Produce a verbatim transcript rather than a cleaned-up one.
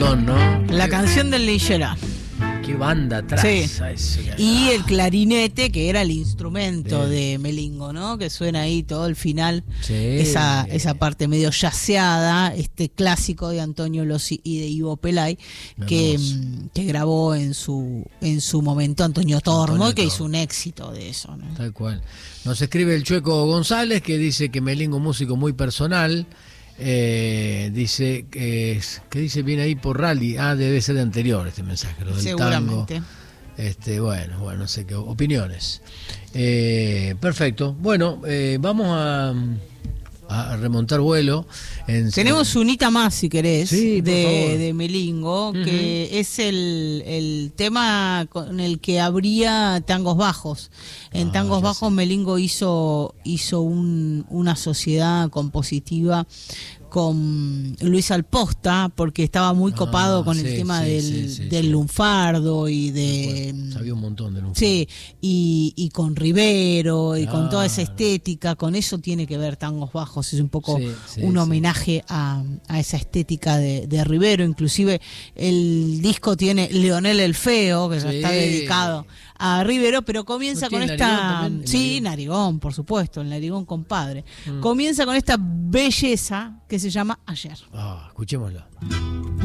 montón, ¿no? La Qué, canción del Lillera. qué banda atrás. Sí. Eso, Y el clarinete, que era el instrumento Bien. de Melingo, ¿no? Que suena ahí todo el final, Sí. esa, esa parte medio yaceada, este clásico de Antonio Lossi y de Ivo Pelay, que, Hermoso. que grabó en su en su momento Antonio Tormo, Antonio y que Tormo. hizo un éxito de eso, ¿no? Tal cual. Nos escribe el Chueco González, que dice que Melingo, músico muy personal. Eh, dice que, que dice bien ahí por rally. Ah, debe ser de anterior este mensaje, lo del Seguramente. tango. Este, bueno, bueno, no sé qué opiniones. Eh, perfecto. Bueno, eh, vamos a, a remontar vuelo. En, Tenemos en, unita más, si querés, Sí, por favor. de, de Melingo, Uh-huh. que es el, el tema con el que habría Tangos Bajos. En Ah, Tangos ya Bajos sé. Melingo hizo, hizo un, una sociedad compositiva con Luis Alposta, porque estaba muy Ah, copado con sí, el tema sí, del, sí, sí, del sí. lunfardo y de... Sabía un montón de lunfardo. Sí, y, y con Rivero y Claro. con toda esa estética, con eso tiene que ver Tangos Bajos, es un poco Sí, sí, un sí. homenaje a, a esa estética de, de Rivero. Inclusive el disco tiene Leonel el Feo, que ya Sí. está dedicado a Rivero, pero comienza ¿No con tiene esta... Narigón también? ¿El Sí, Narigón? Narigón, por supuesto, el Narigón compadre. Mm. Comienza con esta belleza que se llama Ayer. Ah, escuchémoslo.